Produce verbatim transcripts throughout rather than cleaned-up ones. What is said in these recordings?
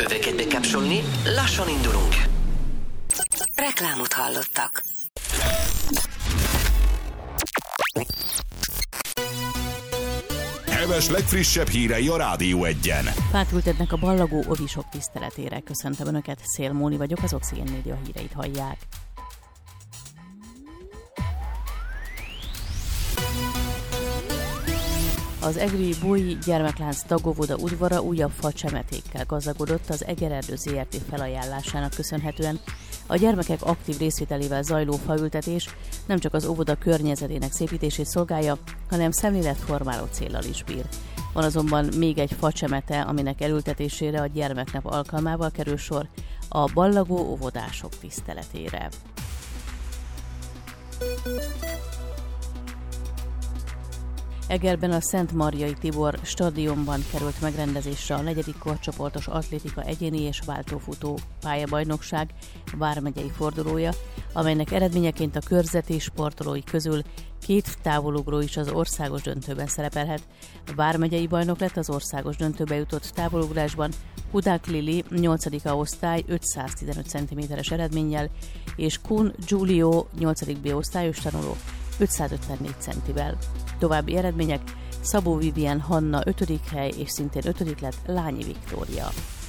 Öveket bekapcsolni, lassan indulunk. Reklámot hallottak. Heves legfrissebb hírei a Rádió Egyen. Fát ültetnek a ballagó ovisok tiszteletére. Köszöntöm Önöket, Szél Móni vagyok, az Oxigén Média híreit hallják. Az egri Bói gyermeklánc tagóvoda udvara újabb facsemetékkel gazdagodott az Egererdő zé er té felajánlásának köszönhetően. A gyermekek aktív részvételével zajló faültetés nem csak az óvoda környezetének szépítését szolgálja, hanem szemléletformáló céllal is bír. Van azonban még egy facsemete, aminek elültetésére a gyermeknap alkalmával kerül sor, a ballagó óvodások tiszteletére. Egerben a Szent Marjai Tibor stadionban került megrendezésre a negyedik korcsoportos atlétika egyéni és váltófutó pályabajnokság vármegyei fordulója, amelynek eredményeként a körzeti sportolói közül két távolugró is az országos döntőben szerepelhet. A vármegyei bajnok lett az országos döntőbe jutott távolugrásban Hudák Lili nyolcadik osztály ötszáztizenöt centiméteres eredménnyel, és Kun Giulio nyolcadik B osztályos tanuló ötszázötvennégy centivel. További eredmények: Szabó Vivien Hanna ötödik hely, és szintén ötödik lett Lányi Viktória.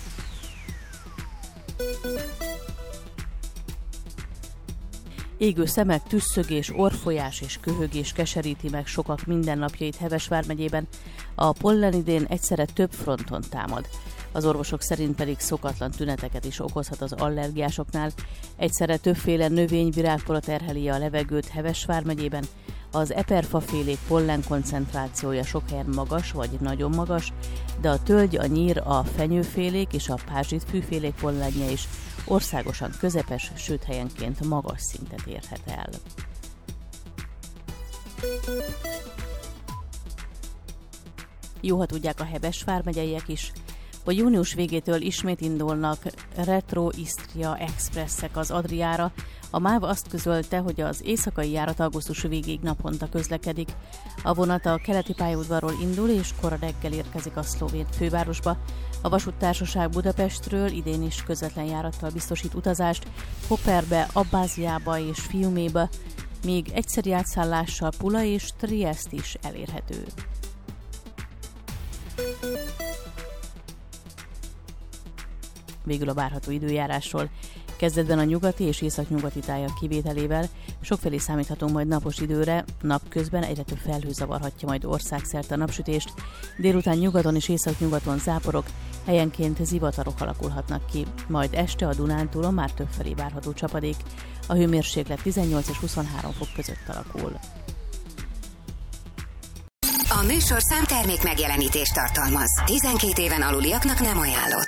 Égő szemek, tüsszögés, orrfolyás és köhögés keseríti meg sokak mindennapjait Heves vármegyében, a pollen idén egyszerre több fronton támad. Az orvosok szerint pedig szokatlan tüneteket is okozhat az allergiásoknál. Egyszerre többféle növényvirágpora terheli a levegőt Heves vármegyében, az eperfafélék pollen koncentrációja sok helyen magas vagy nagyon magas, de a tölgy, a nyír, a fenyőfélék és a pázsitfűfélék pollenje is országosan közepes, sőt helyenként magas szintet érhet el. Jó, ha tudják a Heves vármegyeiek is, hogy június végétől ismét indulnak Retro Istria Expresszek az Adriára. A MÁV azt közölte, hogy az éjszakai járat augusztus végéig naponta közlekedik. A vonat a keleti pályaudvarról indul, és kora reggel érkezik a szlovén fővárosba. A vasúttársaság Budapestről idén is közvetlen járattal biztosít utazást Koperbe, Abbáziába és Fiuméba, míg egyszeri átszállással Pula és Triest is elérhető. Végül a várható időjárásról. Kezdetben a nyugati és északnyugati tájak kivételével sokfelé számíthatunk majd napos időre, napközben egyre több felhő zavarhatja majd országszerte a napsütést, délután nyugaton és északnyugaton záporok, helyenként zivatarok alakulhatnak ki, majd este a Dunántúlon már többfelé várható csapadék, a hőmérséklet tizennyolc és huszonhárom fok között alakul. A műsorszám termék megjelenítést tartalmaz. tizenkét éven aluliaknak nem ajánlott.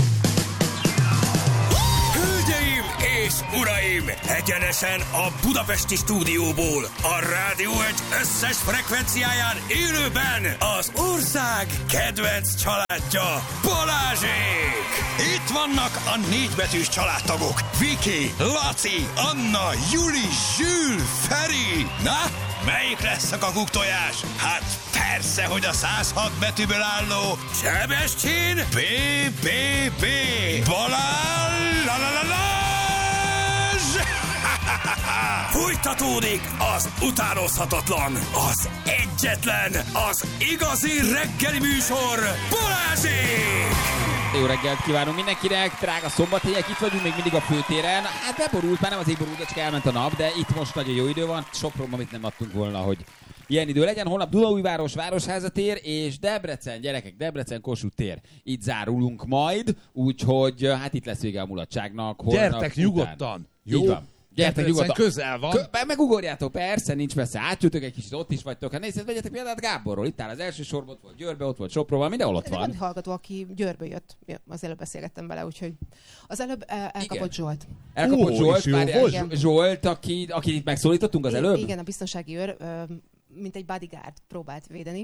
Hölgyeim és uraim! Egyenesen a budapesti stúdióból, a Rádió Egy összes frekvenciáján élőben az ország kedvenc családja, Balázsék! Itt vannak a négybetűs családtagok: Viki, Laci, Anna, Juli, Zsül, Feri. Na, melyik lesz a kakuktojás? Hát persze, hogy a száz hat betűből álló Sebestyén bé bé bé Balázs! La, la, la, la. Folytatódik az utánozhatatlan, az egyetlen, az igazi reggeli műsor, Balázsék! Jó reggelt kívánunk mindenkinek, drága szombathelyiek, itt vagyunk még mindig a főtéren. Hát beborult, már nem az égborult, csak elment a nap, de itt most nagyon jó idő van. Sopronban amit nem adtunk volna, hogy ilyen idő legyen. Holnap Dunaújváros Városházatér és Debrecen, gyerekek, Debrecen Kossuth tér. Itt zárulunk majd, úgyhogy hát itt lesz vége a mulatságnak. Gyertek nyugodtan! Jó. Így van. Gyertek nyugodtan. Közel van. Kö- megugorjátok, persze, nincs messze. Átjöttök egy kicsit, ott is vagytok. Hát nézzét, vegyetek példát Gáborról. Itt áll az első sorban, ott volt Győrbe, ott volt Sopronban, mindenhol ott van. Van egy hallgató, aki Győrből jött. Az előbb beszélgettem vele, úgyhogy az előbb el- elkapott igen. Zsolt. Elkapott Ó, Zsolt, várjál, Zsolt, aki, akit itt megszólítottunk az előbb? Igen, a biztonsági őr, mint egy bodyguard próbált védeni.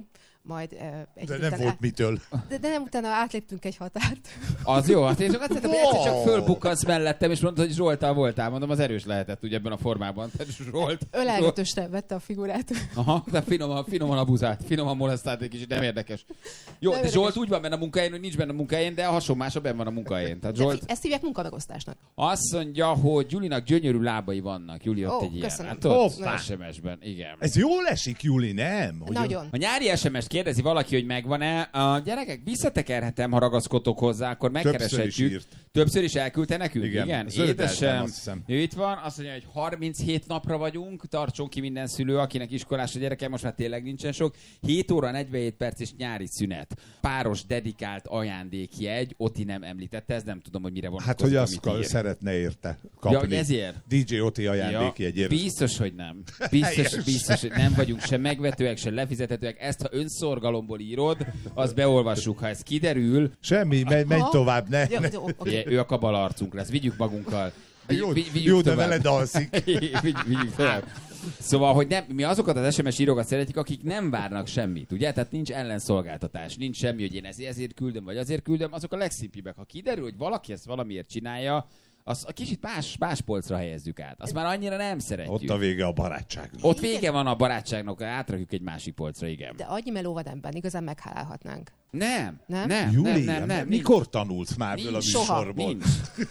majd uh, egy De nem volt mitől. De, de nem utána átléptünk egy határt. Az jó, hát én csak azt hittem, hogy egyszer csak fölbukkansz mellettem, és mondtad, hogy Zsoltál voltál. Mondom, az erős lehetett ugye ebben a formában. Tehát Zsolt... Ölelgetősre vette a figurát. Aha, de finoman, finoman abuzált, finoman molesztált egy kicsit, nem érdekes. Jó, nem de Zsolt érdekes. Úgy van benne a munkahelyén, hogy nincs benne a munkahelyén, de a hasonmása benne van a munkahelyén. Tehát Zsolt... Ezt hívják munkamegosztásnak. Azt mondja, hogy Julinak gyönyörű lábai vannak. Juli ott oh, egy ilyen. Hát ott es em es-ben, igen. Ez jól esik, Juli, nem? Hogy nagyon. A nyári es em es-t kérdezi valaki, hogy megvan-e. A gyerekek, visszatekerhetem, ha ragaszkodtok hozzá, akkor megkereshetjük. Többször is, Többször is elküldte nekünk? Igen. Igen. Édesem, ő itt van, azt mondja, hogy harminchét napra vagyunk, tartson ki minden szülő, akinek iskolás a gyereke, most már tényleg nincsen sok. hét óra negyvenhét perc és nyári szünet. Páros dedikált ajándékjegy, Oti nem említette, ez nem tudom, hogy mire van. Hát, hogy azt szeretne érte kapni. Ja, ezért? dé dzsé Oti ajándékjegyért. Ja, biztos, hogy nem. Biztos, biztos, hogy nem vagyunk se megvetőek, se lefizethetőek. Ezt, ha önszorgalomból írod, azt beolvassuk. Ha ez kiderül... Semmi, menj, menj tovább, ne. Jó, jó, okay. Ő a kabalarcunk lesz, vigyük magunkkal. Vigy, jó, vigy, jó de vele dalszik. vigy, vigyük tovább. Szóval, hogy nem, mi azokat az es em es írókat szeretjük, akik nem várnak semmit, ugye? Tehát nincs ellenszolgáltatás, nincs semmi, hogy én ezért küldöm, vagy azért küldöm, azok a legszimpibbek. Ha kiderül, hogy valaki ezt valamiért csinálja, azt a kicsit más, más polcra helyezzük át. Azt már annyira nem szeretjük. Ott a vége a barátságnak. Ott vége van a barátságnak, átrakjuk egy másik polcra, igen. De annyi meló van ebben, igazán meghálálhatnánk. Nem, nem, nem, Júlia, nem, nem, nem. Mikor tanulsz már nincs, a műsorból? Nincs.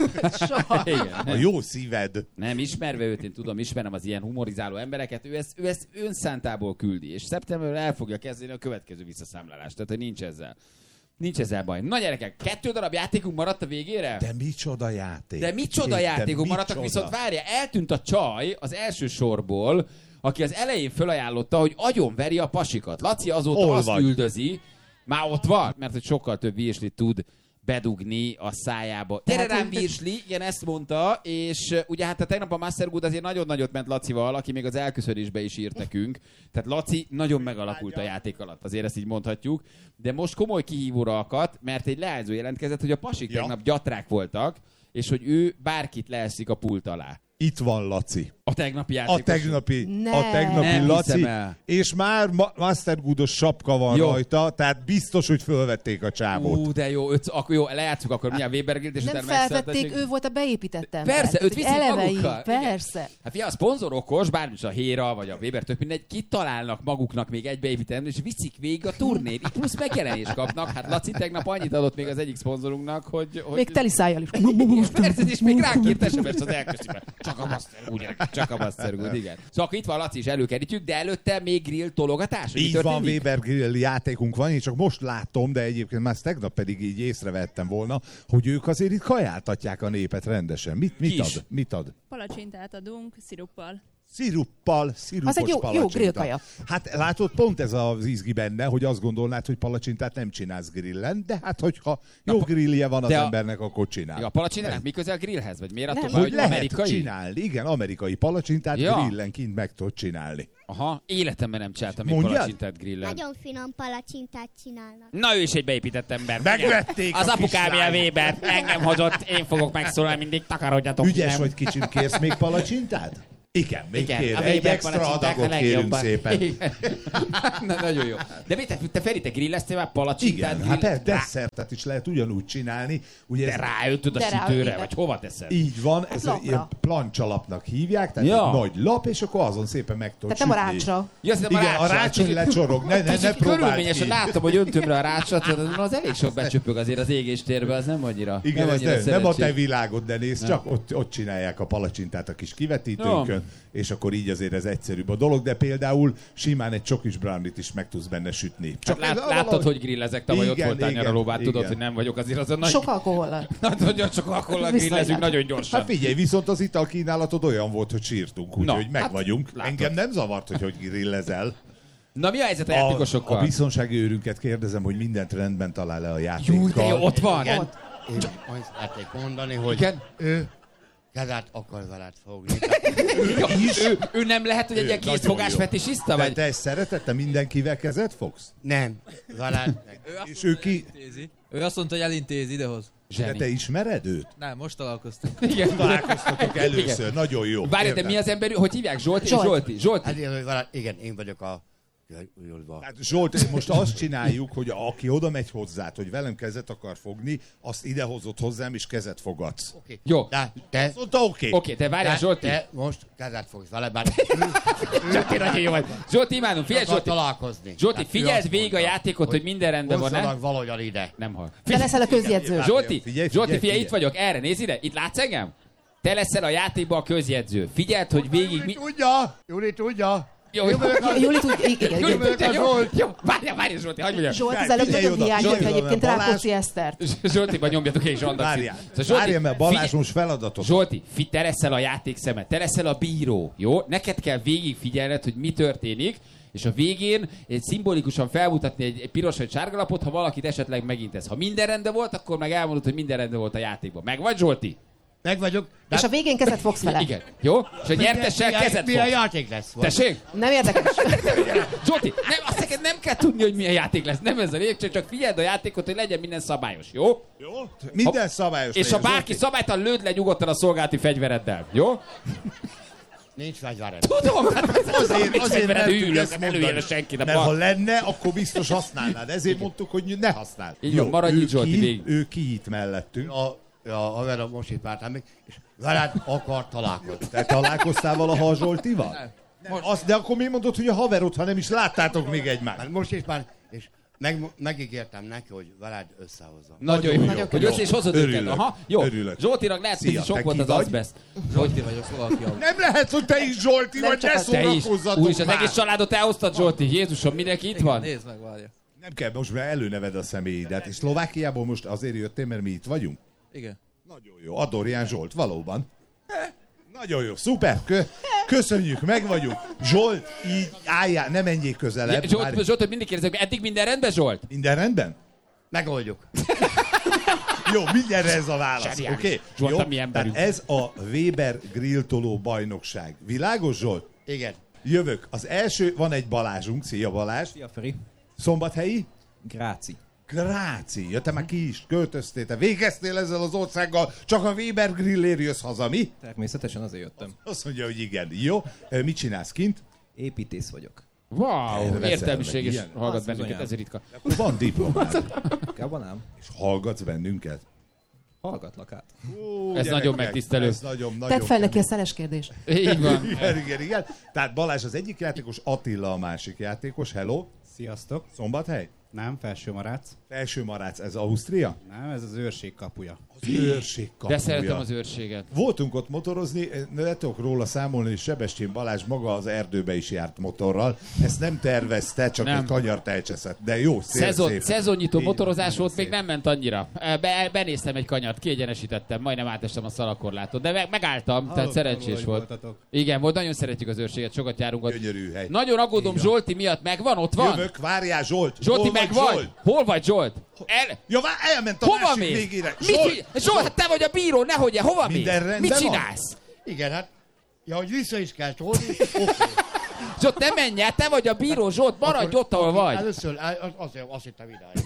Soha. Igen, a jó szíved. Nem, ismerve őt, én tudom, ismerem az ilyen humorizáló embereket, ő ezt, ő ezt önszántából küldi, és szeptemberben el fogja kezdeni a következő visszaszámlálást, tehát hogy nincs ezzel. Nincs ezzel baj. Na gyerekek, kettő darab játékunk maradt a végére? De micsoda játék. De micsoda játékok maradtak, viszont várja, eltűnt a csaj az első sorból, aki az elején felajánlotta, hogy agyonveri a pasikat. Laci azóta Hol azt vagy? üldözi, már ott van, mert hogy sokkal több virslit tud bedugni a szájába. Gyere rám, virsli, igen, ezt mondta, és uh, ugye hát a tegnap a Master Good azért nagyon nagyot ment Lacival, aki még az elköszönésbe is írt nekünk. Tehát Laci nagyon megalakult a játék alatt, azért ezt így mondhatjuk. De most komoly kihívóra akadt, mert egy leányzó jelentkezett, hogy a pasik ja. tegnap gyatrák voltak, és hogy ő bárkit leeszik a pult alá. Itt van Laci. A tegnapi játékos. A tegnapi, ne. a tegnapi Nem Laci. És már ma- Master Goodos sapka van jó. rajta, tehát biztos, hogy fölvették a csávót. Ú, de jó, öt, akkor jó, lejátszuk akkor mi a Weber Guild, és nem utána felvették, ő volt a beépített ember. Persze, őt viszik magukkal. Persze. Igen. Hát fia, a szponzor okos, bármilyen a Héra, vagy a Weber, tök mindegy, kitalálnak maguknak még egy beépített ember, és viszik végig a turnét. Így plusz megjelenést kapnak. Hát Laci tegnap annyit adott még az egyik szponzorunknak, hogy... hogy... Még teli szájjal is. És persze, és még ránk írt es em es-t az elköszönben. Csak a Master Good, csak a Master Good, igen. Szóval akkor itt van Laci is előkerítjük, de előtte még grill tologatás? Így van, Weber Grill játékunk van, én csak most látom, de egyébként már tegnap pedig így észrevettem volna, hogy ők azért itt kajáltatják a népet rendesen. Mit, mit ad? Mit ad? Palacsintát adunk sziruppal. Sziruppal, szirupos az egy jó, jó grillkaja. Hát látod, pont ez az izgi benne, hogy azt gondolnád, hogy palacsintát nem csinálsz grillen, de hát hogyha jó grillje van az a... embernek, akkor csinál. Ja, a palacsintának mi közel grillhez? Vagy miért attól, hogy, hogy lehet amerikai? csinálni. Igen, amerikai palacsintát ja. grillen kint meg tudod csinálni. Aha, életemben nem csináltam még palacsintát grillen. Nagyon finom palacsintát csinálnak. Na ő is egy beépített ember. Megvették az apukám a Weber, engem hozott, én fogok megszólalni mindig, takarodjatok. Ügyes nem. vagy kicsit, kérsz még palacsintát? Igen, még Igen, kér. Egy extra adagot kérünk szépen. Na, nagyon jó. De mit, te, te Feri, te grilleztél már palacsintát? Igen, grill... hát desszertet is lehet ugyanúgy csinálni. Ugye de ez... ráöntöd a sütőre, vagy hova teszed? Így van, ez egy ilyen plancsalapnak hívják, tehát ja. egy nagy lap, és akkor azon szépen meg tudod tehát nem a rácsra. Ja, igen, a, a rácson lecsorog, ne, ne, ne próbáld ki. Látom, hogy öntöm rá a rácsot, az elég sok becsöpög azért az égéstérbe, az nem annyira. Igen, nem, ez annyira nem, nem a te világod, de nézd, csak ott, ott csinálják a palacsintát a kis kivetítőnkön, és akkor így azért ez egyszerűbb a dolog, de például simán egy csokis brownie-t is meg tudsz benne sütni. Csak lát, láttad, valahogy... hogy grillezek, tavaly ott voltál nyaralóban, tudod, hogy nem vagyok azért azon nagy... Sok alkohollal. Nagyon sok alkohollal grillezünk, nagyon gyorsan. Hát figyelj, viszont az italkínálatod olyan volt, hogy sírtunk, úgyhogy meg hát, vagyunk. Látod. Engem nem zavart, hogy hogy grillezel. Na mi a helyzet a játékosokkal? A biztonsági őrünket kérdezem, hogy mindent rendben talál le a játékkal. Jó, de jó, ott van. Igen. Ott. Én azt szeretnék mondani, hogy igen. ő kezát akar veled fogni. Ja, ő, ő nem lehet, hogy egy ilyen készfogás fetisiszta? Vagy? Te ezt szereted? Te mindenkivel kezet fogsz? Nem. Veled. És ő ki? Ő azt mondta, hogy elintézi idehoz. De te ismered őt? Nem, most találkoztunk. Igen, találkoztatok először, igen. Nagyon jó. Várj, de mi az ember, hogy hívják? Zsolti? Zsolt. Zsolti? Zsolti? Hát, igen, én vagyok a Hát Zsolt, most azt csináljuk, hogy aki oda megy hozzád, hogy velem kezet akar fogni, azt idehozott hozzám, és kezet fogadsz. Okay. Jó. De te... Azt mondta, oké. Okay. Oké, okay, te várjál, Zsolti. Te most kezet fogsz vele, bár... Zsolti, nagyon jó vagy. Zsolti, imádom, figyelj, Zsolti. találkozni. Zsolti, figyeld végig a játékot, hogy minden rendben van, nem? Valahogyan ide. Nem hal. Te leszel a közjegyző. Zsolti, Zsolti, figyelj, itt vagyok, erre, nézd ide, itt látsz engem? Te leszel a játékban a közjegyző. Figyeld, hogy végig... Júli tudja, Júli tudja. Jó, jó. Júli tudja, igen, Júli tudja, jó. Jó, várjál, várjál, Zsolti, hagyd mondjam. Zsolt, az előbb nagyon hiányzott egyébként Rákóczi Esztert. Zsoltiba nyomjatok és Zsandak. Várjál, várjál, mert Balázs most feladatot. Zsolti, te leszel a játékszemet, te leszel a bíró, jó? Neked kell végig figyelned, hogy mi történik, és a végén egy szimbolikusan felmutatni egy, egy piros vagy sárga lapot, ha valakit esetleg megintesz. Ha minden rendben volt, akkor meg elmondod, hogy minden rendben volt a játékban. Meg vagy, Zsolti? Meg vagyok. És a végén kezet fogsz vele. Igen. Jó? És a nyertessel kezet fogsz. Milyen játék lesz? Tessék? Nem érdekes. Zsolti, nem, azt neked nem kell tudni, hogy milyen játék lesz. Nem ez a lényeg, csak figyeld a játékot, hogy legyen minden szabályos. Jó? Jó? Minden szabályos. És ha bárki szabálytalan, lőd le nyugodtan a szolgálati fegyvereddel. Jó? Nincs fegyvered. Tudom, hát azért, azért nem tudjuk ezt mondani. Senki, mert ha lenne, akkor biztos használnád. Ezért mondtuk, hogy ne használd. Így van, maradj itt, Zsolti, végig. Ő ki itt mellettünk. A, a haverom most itt vártam még, és veled akar találkozni. Te találkoztál valaha a Zsoltival? Nem. Azt, de akkor mi mondod, hogy a haverod, ha nem is láttátok még egymást? Hát most is már, és meg, megígértem neki, hogy veled összehozom. Nagyon jó, jó. Hogy össze is hozod őket. Aha, jó. Örülök. Zsoltinak lehet, hogy sok volt az azbest. Zsolti vagyok, Szlovákia. Nem lehet, hogy te is Zsolti vagy, ne szórakozzatok Úgyis az egész családot elhoztad, Zsolti. Jézusom, mindenki itt van? Nézd meg, várja. Nem kell, most már előneved a személyidet. És Szlovákiából most azért jöttél, mert mi itt vagyunk? Igen. Nagyon jó. Adorján Zsolt, valóban. Nagyon jó, szuper, Kö- köszönjük, meg vagyunk. Zsolt, így álljál, ne menjél közelebb. Ja, Zsolt, Zsolt, hogy mindig kérdezek, eddig minden rendben, Zsolt? Minden rendben? Megoldjuk. Jó, mindenre ez a válasz, oké? Okay? Zsolt, Jó, mi emberünk. ez a Weber grilltoló bajnokság. Világos, Zsolt? Igen. Jövök. Az első, van egy Balázsunk. Szia, Balázs. Szia, Feri. Szombathelyi? Gráci. Gráci. Ja, te már ki is költöztél, te végeztél ezzel az országgal, csak a Weber grillért jössz haza, mi? Természetesen azért jöttem. Azt mondja, hogy igen. Jó. Mit csinálsz kint? Építész vagyok. Wow, értelmiséges hallgat bennünket, ez ritka. Akkor van diplomád. Van ám. És hallgatsz bennünket? Hallgatlak át. Ó, ez nagyon megtisztelő. Ez nagyon, nagyon Tedd fel neki a szeles kérdést. Így van. Igen, igen, igen. Tehát Balázs az egyik játékos, Attila a másik játékos. Hello. Sziasztok. Szombathely? Nem, Felsőmarác. Felsőmarác, ez Ausztria? Nem, ez az őrség kapuja. Az őrség kapuja. De szeretem az őrséget. Voltunk ott motorozni, ne tudok róla számolni, hogy Sebestyén Balázs maga az erdőbe is járt motorral. Ezt nem tervezte, csak nem. Egy kanyart elcseszett. De jó, szép, Szezon, szép. Szezonnyitó motorozás szép. volt, még nem ment annyira. Be, benéztem egy kanyart, kiegyenesítettem, majdnem átestem a szalakorlátot, de meg, megálltam, Hallottam tehát szerencsés volt. Voltatok. Igen, volt, nagyon szeretjük az őrséget, sokat járunk ott. Gyönyörű hely. Nagyon aggódom, Zsolti miatt, megvan, ott van? Jövök, várjál, Zsolt. Zsolti, meg vagy? Hol vagy, Zsolt? El... Ja, vár, elment a hova másik mész? végére. Zsolt, Zsolt, hát te vagy a bíró, nehogy, hova mész? Mit csinálsz? Van? Igen, hát, ja, hogy vissza is kell tolni, oké. Okay. Zsolt, ne menj el, te vagy a bíró, Zsolt, maradj ott, ahol vagy. Először, azért, azt hittem ide.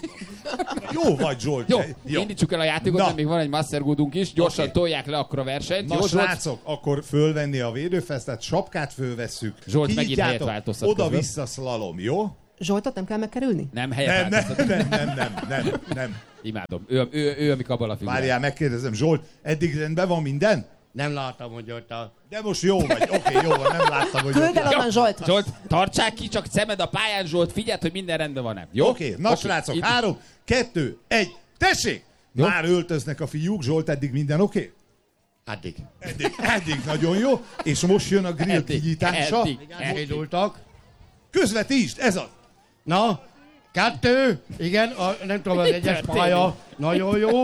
Jó vagy, Zsolt. Jó, jó. Indítsuk el a játékot, mert még van egy Mastergoodunk is, gyorsan okay. Tolják le akkor a versenyt. Na, jó, srácok, akkor fölvenni a védőfesztet, sapkát fölvesszük. Zsolt, megint helyet változtat. Oda-vissza szlalom, jó? Zsoltot nem kell megkerülni? Nem, helyet nem, nem, nem, nem, nem, nem, nem. Imádom. Ő, ő, ő a mi kabala figurál. Várjál, megkérdezem, Zsolt, eddig rendben van minden? Nem láttam, hogy ott a... De most jó vagy, oké, okay, jó van, nem láttam, hogy... Küld el onnan, Zsolt! Zsolt, tartsák ki, csak szemed a pályán, Zsolt, figyeld, hogy minden rendben van-e. Jó? Oké, okay, na okay. Srácok, Itt... három, kettő, egy, tessék! Jó? Már öltöznek a fiúk, Zsolt, eddig minden oké? Okay? Eddig. Eddig, eddig nagyon jó, és most jön a grill kinyitása. Eddig, elindultak. Közvetítsd, ez az! Na, kettő, igen, a, nem tudom, az egyes pálya, nagyon jó.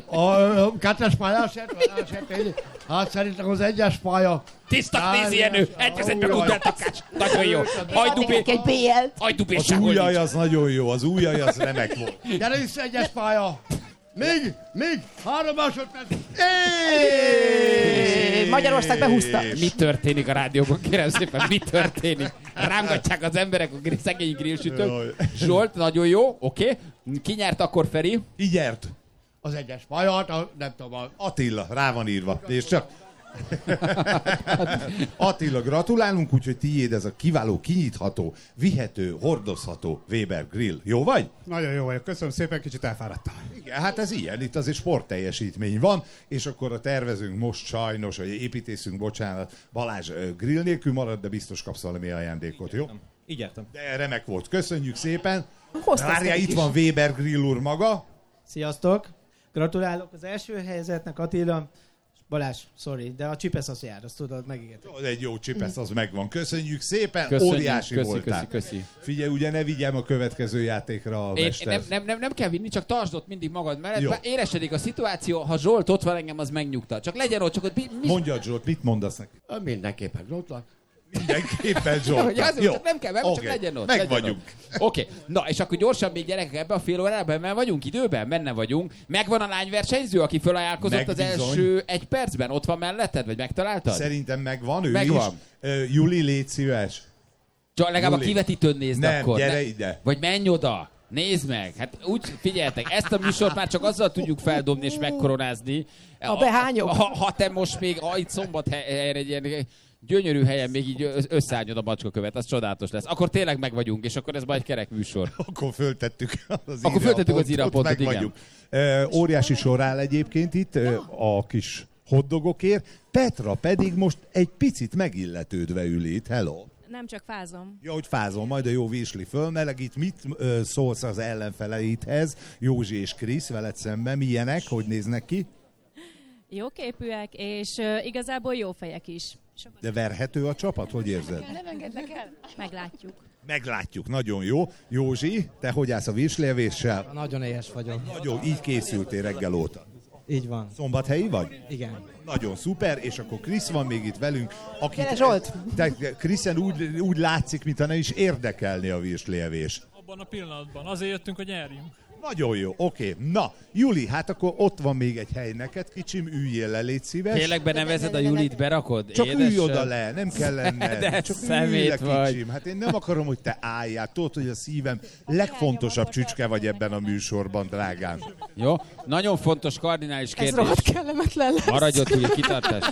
A kettes pálya, hát szerintem az egyes pálya. Tisztak nézi, Jenő, egyezett meg utána takács. Nagyon jó. Ajdubé, egy bé el-t. Ajdubé, az újjaj az nagyon jó, az újjaj az remek volt. Gyere vissza, egyes pálya. Még, még, három másodperc. Magyarország behúzta. Mi történik a rádióban? Kérem szépen, mi történik? Rángatják az emberek a szegény grillsütők. Zsolt, nagyon jó, oké. Okay. Ki nyert akkor, Feri? Ki nyert? Az egyes pálya, nem tudom. A... Attila, rá van írva. És csak Attila, gratulálunk, úgyhogy tiéd ez a kiváló, kinyitható, vihető, hordozható Weber grill. Jó vagy? Nagyon jó vagyok, köszönöm szépen, kicsit elfáradtam. Igen, hát ez ilyen, itt azért sportteljesítmény van, és akkor a tervezünk most sajnos, vagy építészünk, bocsánat, Balázs grill nélkül marad, de biztos kapsz valami ajándékot, jó? Így értem. De remek volt, köszönjük szépen. Hoztad Várjál, itt is. van Weber grill úr maga. Sziasztok! Gratulálok az első helyzetnek, Attila. Balázs, sorry, de a csipesz az jár, azt tudod, megígértem. Egy jó csipesz, az megvan. Köszönjük szépen, Köszönjük, óriási köszi, voltál. köszi, köszi. Figyelj, ugye ne vigyem a következő játékra a Én, mester. nem, nem, nem, nem kell vinni, csak tartsd ott mindig magad mellett. Jó. Bár éresedik a szituáció, ha Zsolt ott van, engem az megnyugtat. Csak legyen ott, csak ott... Mi, mi... Mondja, Zsolt, mit mondasz neki? Mindenképpen Zsoltlak. Mindenképpen Zsolt. Ja, azért, csak nem kell, meg, Oké, csak legyen ott. meg legyen vagyunk. Oké, okay. Na és akkor gyorsan még gyerekek ebbe a fél órában, mert vagyunk időben, benne vagyunk. Megvan a lányversenyző, aki fölajánlkozott Meg az bizony. első egy percben? Ott van melletted, vagy megtaláltad? Szerintem megvan, ő Megvan. is. Uh, Juli, légy szíves. Csak legalább Juli. a kivetítőn nézd Nem, akkor. gyere Ne- ide. Vagy menj oda. Nézd meg. Hát úgy figyeljetek, ezt a műsort már csak azzal tudjuk feldobni és megkoronázni. A behányok. Ha, ha te most még ah, itt Szombathelyre egy ilyen gyönyörű helyen még így ö- összeállnyod a macskakövet, az csodálatos lesz. Akkor tényleg meg vagyunk, és akkor ez majd egy kerek műsor. Akkor föltettük az Akkor föltettük az írapontot, igen. Vagyunk. Uh, óriási sor áll egyébként itt uh, a kis hotdogokért. Petra pedig most egy picit megilletődve ül itt. Hello. Nem csak fázom. Ja, hogy fázol, majd a jó Vésli fölmelegít. Mit ö, szólsz az ellenfeleidhez? Józsi és Krisz veled szemben. Milyenek? Hogy néznek ki? Jóképűek, és uh, igazából jó fejek is. Sokat De verhető a csapat? Hogy érzed? nem engednek el. Meglátjuk. Meglátjuk, nagyon jó. Józsi, te hogy állsz a Vésli-evéssel? Nagyon éhes vagyok. Nagyon, így készültél reggel óta. Így van. Szombathelyi vagy? Igen. Nagyon szuper, és akkor Krisz van még itt velünk. Akit, Gyere, Zsolt! Te, Kriszen úgy, úgy látszik, mintha nem is érdekelni a Vésli-evés. Abban a pillanatban. Azért jöttünk, hogy nyerjünk. Nagyon jó, oké. Na, Juli, hát akkor ott van még egy hely neked, kicsim, üljél le, légy szíves. Tényleg benevezed a Julit, berakod? Csak Édesem? ülj oda le, nem kell lenned. De Csak szemét ülj le, vagy. kicsim. Hát én nem akarom, hogy te álljál. Tudod, hogy a szívem legfontosabb csücske vagy ebben a műsorban, drágám. Jó, nagyon fontos kardinális Ez kérdés. rohadt kellemetlen lesz. Maradj ott, ugye, kitartás.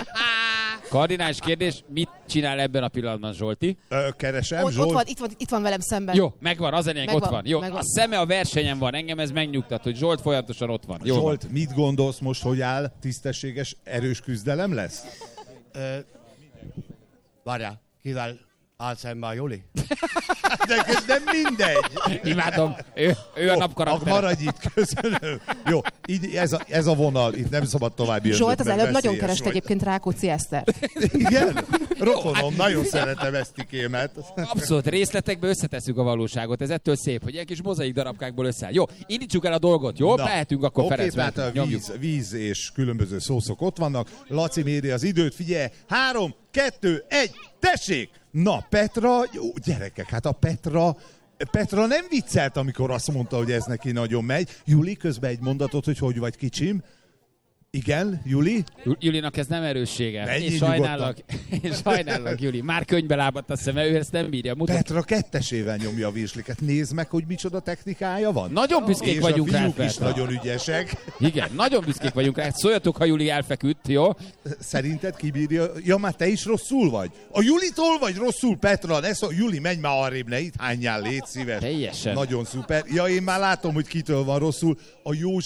Kardinális kérdés, mit csinál ebben a pillanatban Zsolti? Ö, keresem, Ott, Zsolt. ott, van, itt, van, itt van velem szemben. Jó, megvan, az enyém, ott Megvan, van. Jó, megvan. a szeme a versenyen van, engem ez megnyugtat, hogy Zsolt folyamatosan ott van. Jó Zsolt, mit gondolsz most, hogy áll? Tisztességes, erős küzdelem lesz? Ö, Várjál, kivel áll szemben a Juli? De nem mindegy. Imádom, ő, ő a napkarakter. Maradj itt, köszönöm. Jó, így ez a, ez a vonal, itt nem szabad tovább jönnöd. Zsolt az mert előbb nagyon veszélyes kereste vagy. egyébként Rákóczi Esztert. Igen? Rokonom, nagyon szeretem Esztikémet. Abszolút, részletekbe összetesszük a valóságot, ez ettől szép, hogy ilyen kis mozaik darabkákból összeáll. Jó, indítsuk el a dolgot, jó? Na, Lehetünk akkor oké, Ferenc, tehát a mehetünk, nyomjuk. víz, víz és különböző szószok ott vannak. Laci méri az időt, figyelj, három, kettő, egy, tessék! Na, Petra, jó, gyerekek, hát a Petra, Petra nem viccelt, amikor azt mondta, hogy ez neki nagyon megy. Juli, közben egy mondatot, hogy hogy vagy kicsim. Igen, Juli? Ju- Julinak ez nem erőssége. Menjél Én sajnállak, én sajnállak, Juli. Már könyvbe lábadt a szeme, ő ezt nem bírja. Mutat. Petra kettesével nyomja a virsliket. Nézd meg, hogy micsoda technikája van. Nagyon büszkék és vagyunk a rá, fiúk is Petra. nagyon ügyesek. Igen, nagyon büszkék vagyunk rá. Szóljatok, ha Juli elfeküdt, jó? Szerinted kibírja? Ja, már te is rosszul vagy? A Julitól vagy rosszul, Petra? Ne szó... Juli, menj már arrébb, ne itt hányjál, légy szíves. Teljesen. Nagyon szuper. Ja, én már látom, hogy kitől van rosszul. A Józsi